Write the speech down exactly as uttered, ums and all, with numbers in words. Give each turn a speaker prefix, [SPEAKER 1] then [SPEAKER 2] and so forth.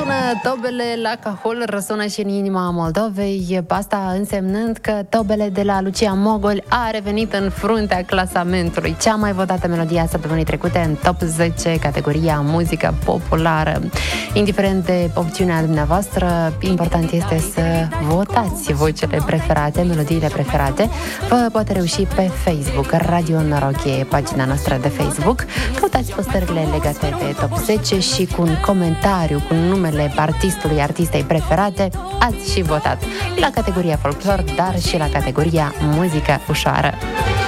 [SPEAKER 1] Răsună tobele la Cahul, răsună și în inima Moldovei, asta însemnând că tobele de la Lucia Mogol a revenit în fruntea clasamentului. Cea mai votată melodie a săptămânii trecute în top zece, categoria muzică populară. Indiferent de opțiunea dumneavoastră, important este să votați vocile preferate, melodiile preferate. Vă poate reuși pe Facebook, Radio Noroche, pagina noastră de Facebook. Căutați postările legate de top zece și cu un comentariu cu numele artistului, artistei preferate, ați și votat la categoria folclor, dar și la categoria muzică ușoară.